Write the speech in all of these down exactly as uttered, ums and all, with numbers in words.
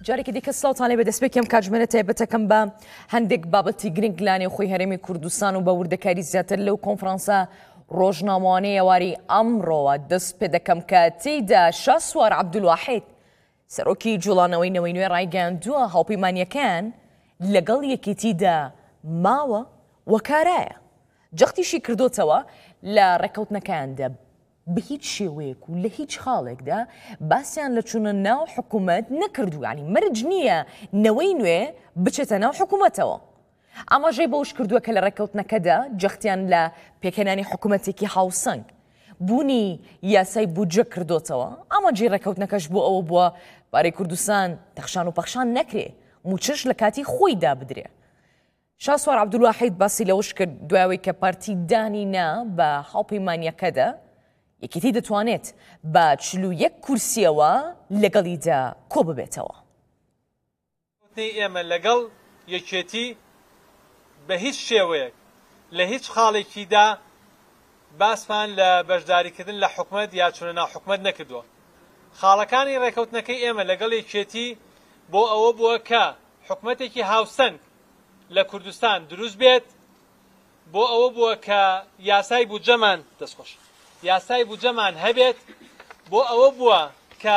جارێکی دیکە سڵاوتانێ بە دەستپێکم کاتژمێرە تایبەتەکەم بە هەندێک بابەتی گرنگ لانێ خۆی هەرێمی کوردستان و بە وردەکاری زیاتر لەو کۆنفرانسە ڕۆژنامەوانەی ئێواری ئەمڕۆوە دەست پێ دەکەم کە تێیدا شاسوار عەبدولواحید سەرۆکی جوڵانەوەی نەوەی نوێ ڕایگەیاندووە هاوپەیمانیەکان لەگەڵ یەکێتیدا ماوە و کارایە. جەختیشی کردوتەوە لە ڕێکەوتنەکاندا بە هیچ شێوەیەک و لە هیچ خاڵێکدا باسییان لە چوونە ناو حکوومەت نەکردو، ینی مەرج نییە نەوەی نوێ بچێتە ناو حکوومەتەوە. ئاماژەی بەوش کردووە کە لە ڕێکەوتنەکەدا جەختیان لە پێکەنانی حکوومەتێکی هاوسەنگ بوونی یاسای بودجە کردوتەوە. ئاماژەی ڕێکەوتنەکەش بۆ ئەوە بووە بارەی کوردستان تەخشان و پەخشان نەکرێ، موچش لە کاتی خۆیدا بدرێ. شاسوار عەبدولواحید باسی لەوش کرد دوایەوەی کە پارتی دانینا بە هاوپەیمانیەکەدا یەکێتی دەتوانێت بە چل و یەک کورسیەوە لەگەڵیدا کۆ ببێتەوە. ئێمە لەگەڵ یەکێتی بە هیچ شێوەیەک لە هیچ خاڵێکیدا باسمان لە بەشداریکردن لە حکومەت یا چونە ناو حکومەت نەکردووە. خاڵەکانی ڕێکەوتنەکەی ئێمە لەگەڵ یەکێتی بۆ ئەوە بووە کە حکومەتێکی هاوسەنگ لە کوردستان دروست بێت، بۆ ئەوە بووە کە یاسای بودجەمان دەستخۆش یاسای بودجەمان هەبێت، بۆ ئەوە بووە کە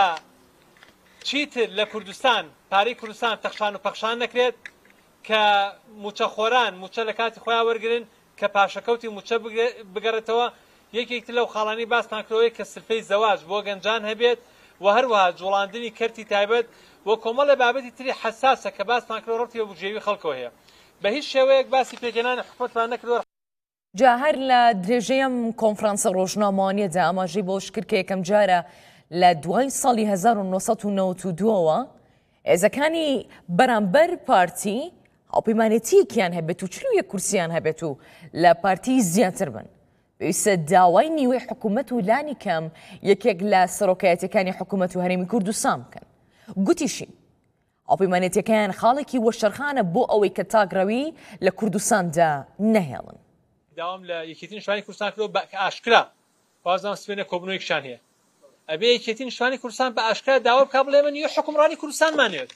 چیتر لە کوردستان پارەی کوردستان تەخشان و پەخشان نەکرێت، کە موچەخۆران موچە لە کاتی خۆیان وەرگرن، کە پاشەکەوتی موچە بگەڕێتەوە. یەکێک لەو خاڵانی باستان کردەوەی کە سرفەی زەواج بۆ گەنجان هەبێت و هەروەها جوڵاندنی کەرتی تایبەت و کۆمەڵە بابەتی تری حەساسە کە باستان کردەوە ڕەبتی بە بودجێوی خەڵکەوە هەیە. بە هیچ شێوەیەک باسی پێکەنانی حکومەتمان نەکردووە. جا هەر لە درێژەیەم کۆنفرانسە ڕۆژنامەوانیەدا ئاماژەی بۆش کرد کە یەکەم جارە لە دوای ساڵی هەزار و نۆ سەد و نەوەت و دووەوە ئێزەکانی بەرامبەر پارتی هاوپەیمانێتیەکیان هەبێت و چل و یەک کورسیان هەبێت و لە پارتی زیاتر بن. پێویستە داوای نیوەی حکوومەت و لانی کەم یەکێک لە سەرۆکایەتەکانی حکوومەت و هەرێمی کوردستان بکەن. گوتیشی هاوپەیمانێتیەکان خاڵێکی وەشەرخانە بۆ ئەوەی کە تاگڕەوی لە کوردستاندا نەهێڵن. داوام لە یەکێتی نیشتوانی کوردستان کردەوە کە ئاشکرا وازدان سوێنە کۆبنەوەیەکشان هەیە. ئەبێ یەکێتی نیشتوانی کوردستان بە ئاشکرا داوا بکات بڵێ من یە حکومڕانی کوردستانمانەوێت.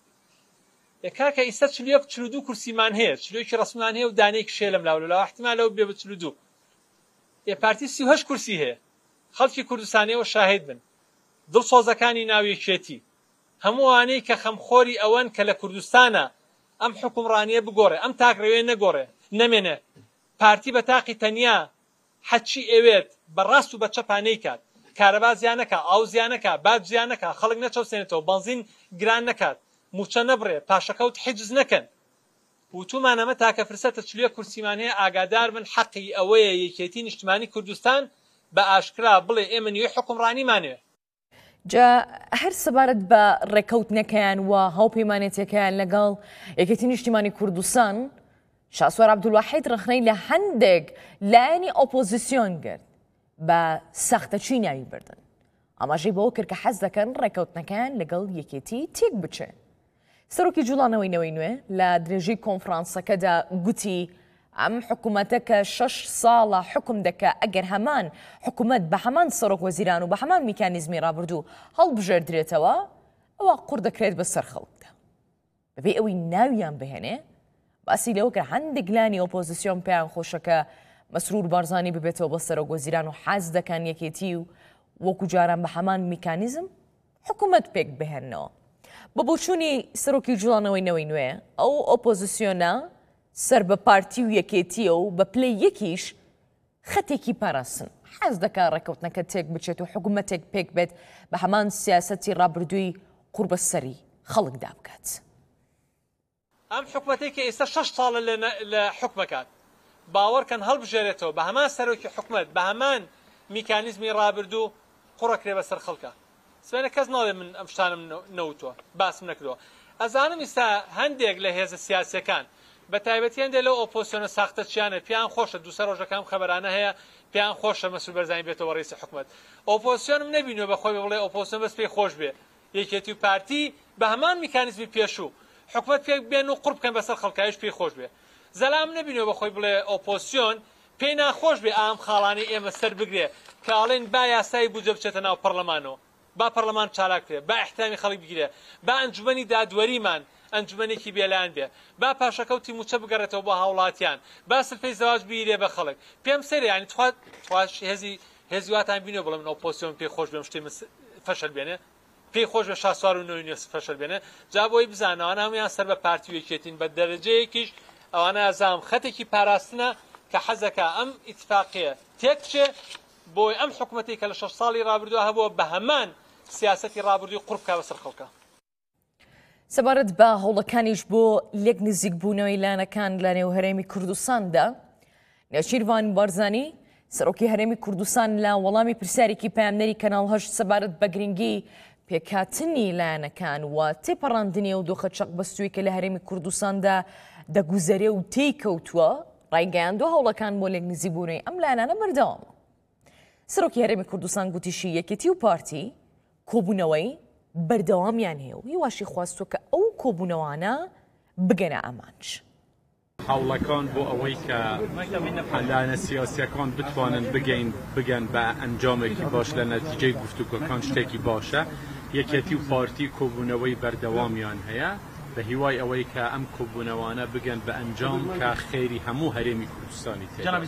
کاکە ئێستا چل و یەک چل و دوو کورسیمان هەیە، چل و یەکی ڕەسمیمان هەیە و دانەیەکی شێ لەم لاولەوە احتیمالەوە بێ بە چل و دوو. یە پارتی سی و هەشت کورسی هەیە. خەڵکی کوردستانیەوە شاهید بن. دڵسۆزەکانی ناو یەکێتی هەمووانەی کە خەمخۆری ئەوەن کە لە کوردستانە ئەم حکومڕانیە بگۆڕێ، ئەم تاگڕەوێ نەگۆڕێ نەمێنێ، پارتی بە تاقی تەنیا حەچی ئەوێت بەڕاست و بە چەپانەی کات، کارەبا زیان نەکات، ئاو زیان نەکات، باد زیان نەکات، خەڵک نەچەوسێنێتەوە، بەنزین گران نەکات، موچە نەبڕێ، پاشەکەوت حیجز نەکەن. وتومان ئەمە تاکە فرسەتە چل و یەک کورسیمان هەیە ئاگادار بن حەقی ئەوەیە یەکێتی نیشتمانی کوردستان بە ئاشکرا بڵێ ئێمە نیوەی حکومڕانیمانەوێ. جا هەر سەبارەت بە ڕێکەوتنەکەیان و هاوپەیمانێتیەکەیان لەگەڵ یەکێتی نیشتیمانی کوردستان، شاسوار عەبدولواحید ڕخنەی لە هەندێک لایەنی ئۆپۆزیسیۆن کرد بە سەختەچی ناوی بردن. ئاماژەی بەوە کرد کە حەز دەکەن ڕێکەوتنەکەیان لەگەڵ یەکێتی تێک بچێ. سەرۆکی جوڵانەوەی نەوەی نوێ لە درێژەی کۆنفرانسەکەدا گوتی ئەم حکوومەتە کە شەش ساڵە حکم دەکە ئەگەر هەمان حکوومەت بە هەمان سەرۆک وەزیران و بە هەمان میکانیزمی ڕابردوو هەڵبژێردرێتەوە ئەوە قوڕ دەکرێت بە سەر خەڵکدا. بەبێ ئەوەی ناویان بهێنێ باسی لەوە کە هەندێک لانی ئۆپۆزیسیۆن پێیان خۆشەکە مەسرور بارزانی ببێتەوە بە سەرۆک وەزیران و حەز دەکەن یەکێتی و وەکو جاران بە هەمان میکانیزم حکوومەت پێک بهێنەوە. بە بۆچوونی سەرۆکی جوڵانەوەی نەوەی نوێ ئەو ئۆپۆزیسیۆنە سەر بە پارتی و یەکێتیە و بە پلەی یەکیش خەتێکی پاراستن حەز دەکات ڕێکەوتنەکە تێک بچێت و حکوومەتێک پێک بێت بە هەمان سیاسەتی ڕابردووی قوربەسەری خەڵکدا بکات. ئەم حکوومەتێک کە ئێستا شەش ساڵە لە حکومەکات باوەڕکەن هەڵبژێرێتەوە بە هەمان سەرۆکی حکومەت بە هەمان میکانیزمی ڕابردوو قوڕەکرێ بەسەر خەڵکە. سبەینە کەس ناڵێ من ئەم شتانم نەوتووە باسم نەکردەوە. ئەزانم ئێستا هەندێک لە هێزە سیاسیەکان بە تایبەتی هەندێک لەو ئۆپۆزیسیۆنە ساختەچیانە پێیان خۆشە دووسەر ڕۆژەکان خەبەرانە هەیە پێیان خۆشە مەسرور بەرزانی بێتەوە ڕئیسی حکومەت. ئۆپۆزیسیۆنم نەبینوە بەخۆی بڵێ ئۆپۆزیسیۆن بەس پێی خۆش بێ یەکێتی و پارتی بە هەمان میکانیزمی پێشوو حکومەت پێک بێن و قوڕ بکەن بەسەر خەڵکایش پێی خۆش بێ. زەلام نەبینەوە بەخۆی بڵێ ئۆپۆزیسیۆن پێی ناخۆش بێ ئام خاڵانی ئێمە سەر بگرێ کە ئاڵێن با یاسای بودجە بچێتە ناو پەرلەمانەوە با پەرلەمان چالاکرێ، با احترامی خەڵک بگیرێ، با ئەنجومەنی دادوەریمان ئەنجومەنێکی بێلایەن بێ، با پاشەکەوتی موچە بگەڕێتەوە بۆ هاوڵاتیان، با سلفەی زەواج بیرێ بە خەڵک. پێم سەیرە یانی توش هێزی هێزی واتان بینێ بڵێ من ئۆپۆزیسیۆن پێی خۆش بێم شتێ فەشەل بێنێ، پێی خۆش بە شاسوار و نۆینێس فەشەل بێنێ. جا بۆی بزانەوەوانە هەمویان سەر بە پارتی وێکێتین بە دەرەجەیەکیش ئەوانە ئازام خەتێکی پاراستنە کە حەزەکە ئەم ئیتفاقیە تێک بچێ بۆی ئەم حکوومەتی کە لە شەش ساڵی ڕابردووە هەبووە بە هەمان سیاسەتی ڕابردووی قورب کا بەسەر خەڵکە. سەبارەت بە هەوڵەکانیش بۆ لێک نزیک بوونەوەی لانەکان لە نێو هەرێمی کوردستاندا، نێچیروان بارزانی سەرۆکی هەرێمی کوردستان لە وەڵامی پرسیارێکی پەیامنەری کەناڵ هەشت سەبارەت بە گرنگی پێکهاتنی لایەنەکان و تێپەڕاندنی و دۆخە چەق بەستووی کە لە هەرێمی کوردستاندا دەگوزەرێ و تێی کەوتووە ڕایگەیاندووە هەوڵەکان بۆ لێک نزیک بوونەوەی ئەم لایەنانە بەردەوامە. سەرۆکی هەرێمی کوردستان گوتیشی یەکێتی و پارتی کۆبوونەوەی بەردەوامیان هەیە و هیواشی خواستووە کە ئەو کۆبوونەوانە بگەنە ئامانج. هەوڵەکان بۆ ئەوەی کە لایەنە سیاسیەکان بتوانن بگەین بگەن بە ئەنجامێکی باش لە نەتیجەی گفتوگۆکان شتێکی باشە. یەکێتی و پارتی کۆبوونەوەی بەردەوامیان هەیە بە هیوای ئەوەی کە ئەم کۆبوونەوانە بگەن بە ئەنجام کە خێری هەموو هەرێمی کوردستانی تێدا.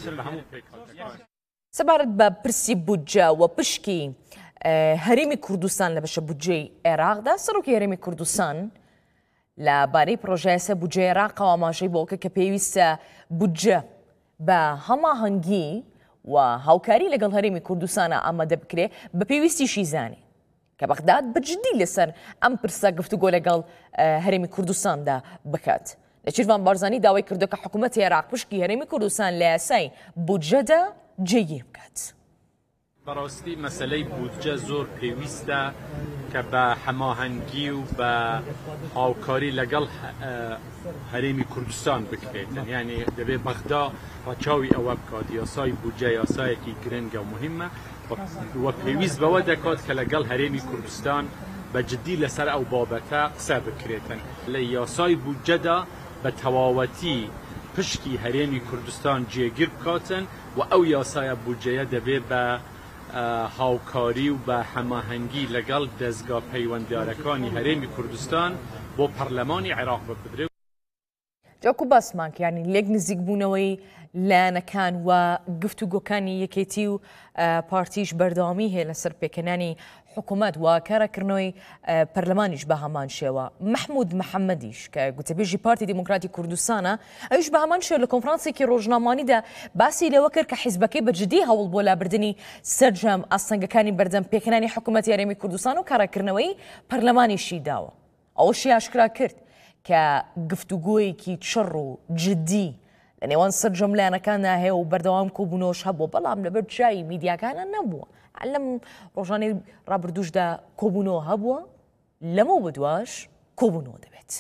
سەبارەت بە پرسی بودجە و پشکی هەرێمی کوردستان لە بەشە بودجەی عێراقدا، سەرۆکی هەرێمی کوردستان لەبارەی پرۆژەیەسە بودجەی عێراقەوە ئاماژەی بۆکە کە پێویستە بودجە بە هەماهەنگی و هاوکاری لەگەڵ هەرێمی کوردستانە ئامادە بکرێ بە پێویستیشی زانێ کە بەغداد بەجددی لەسەر ئەم پرسە گفتوگۆ لەگەڵ هەرێمی کوردستاندا بکات. نێچیروان بارزانی داوای کردو کە حکوومەتی عێراق پشکی هەرێمی کوردستان لە یاسای بودجەدا جێگیر بکات. بەڕاستی مەسەلەی بودجە زۆر پێویستە کە بە هەماهەنگی و بە هاوکاری لەگەڵ هەرێمی کوردستان بکرێتن، یعنی دەبێت بەغدا ڕەچاوی ئەوە بکات. یاسای بودجە یاسایەکی گرنگە و مهمە وە پێویست بەوە دەکات کە لەگەڵ هەرێمی کوردستان بەجددی لەسەر ئەو بابەتە قسە بکرێتن. لە یاسای بودجەدا بە تەواوەتی پشکی هەرێمی کوردستان جێگیر بکاتن و ئەو یاسایە بودجەیە دەبێت بە هاوکاری و بە هەماهەنگی لەگەڵ دەستگا پەیوەنددارەکانی هەرێمی کوردستان بۆ پەرلەمانی عێراق بپدرێت. جاکو باسمان کە یانی لێک نزیک بوونەوەی لایەنەکان و گفتوگۆکانی یەکێتی و پارتیش بەردەوامی هەیە لەسەر پێکەنانی حکوومەت و کارەکردنەوەی پەرلەمانیش بە هەمان شێوە. محمود محەممەدیش کە گوتەبێژی پارتی دیموکراتی کوردستانە ئەوش بە هەمان شێوە لە کۆنفرانسێکی ڕۆژنامانیدا باسی لەوە کرد کە حیزبەکەی بەجددی هەوڵ بۆ لابردنی سەرجەم ئاستەنگەکانی بەردەم پێکەنانی حکوومەتی هەرێمی کوردستان و کارەکردنەوەی پەرلەمانیشی داوە. ئەوەشی ئاشکرا کرد کە گفتوگۆیەکی چڕ و جددی لە نێوان سەرجەم لایەنەکاندا هەیە و بەردەوام کۆبوونەوەش هەبووە، بەڵام لەبەر جایی میدیاکانە نەبووە. لەم ڕۆژانەی ڕابردووشدا کۆبوونەوە هەبووە، لەمەوە بەدواش کۆبوونەوە دەبێت.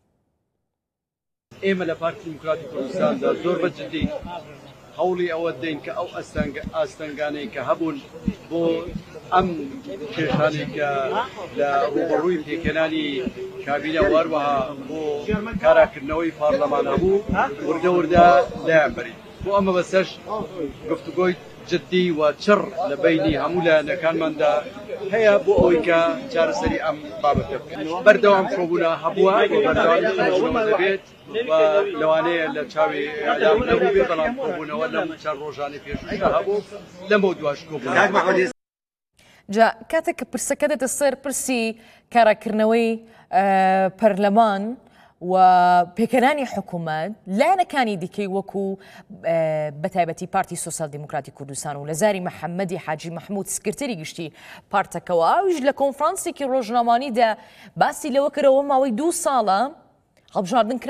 ئێمە لە پارتی دیموکراتی کوردستاندا زۆر بەجددی هەوڵی ئەوە دەین کە ئەو ئاستەنگانەی کە هەبوون بۆ ئەم کێشانێکە لە ڕوبەڕووی پێکەنانی کابینە وەروەها بۆ کاراکردنەوەی پارلەمان هەبوو وردە وردە لایەن بەرین. بۆ ئەمە بەسەر گفتوگۆی جددی و چڕ لە بینی هەموو لایەنەکانماندا هەیە بۆ ئەوەی کە چارەسەری ئەم بابەتە بکەین. بەردەوام کۆبوونە هەبووە و بەردەوام دەبێت و لەوانەیە لە چاوی ئەعلام نەبوو بێت، بەڵام کۆبوونەوە لەم چەند ڕۆژانی پێشووشدا هەبوو، لەمەوە دواش کۆبوونەوە. جا کاتێک کە پرسەکە دێتە سەر پرسی کاراکردنەوەی پەرلەمان و پێکەنانی حکوومەت، لایەنەکانی دیکەی وەکو بەتایبەتی پارتی سۆسیال دیموکراتی کوردستان و لەزاری محەممەدی حاجی مەحموود سکرتەری گشتی پارتەکەەوە ئەویش لە کۆنفرانسێکی ڕۆژنامانیدا باسی لەوە کردەوە ماوەی دوو ساڵە هەڵبژاردن کرا